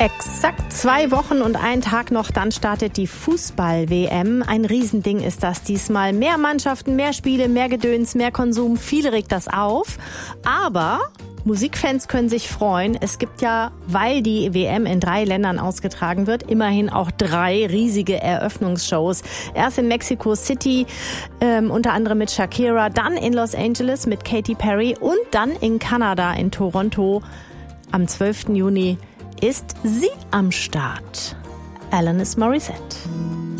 Exakt 2 Wochen und ein Tag noch, dann startet die Fußball-WM. Ein Riesending ist das diesmal. Mehr Mannschaften, mehr Spiele, mehr Gedöns, mehr Konsum. Viele regt das auf. Aber Musikfans können sich freuen. Es gibt ja, weil die WM in 3 Ländern ausgetragen wird, immerhin auch 3 riesige Eröffnungsshows. Erst in Mexico City, unter anderem mit Shakira, dann in Los Angeles mit Katy Perry und dann in Kanada, in Toronto am 12. Juni ist sie am Start. Alanis Morissette.